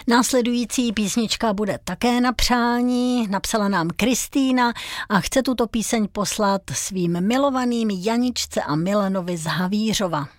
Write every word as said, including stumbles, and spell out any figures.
Následující písnička bude také na přání, napsala nám Kristýna a chce tuto píseň poslat svým milovaným Janičce a Milanovi z Havířova.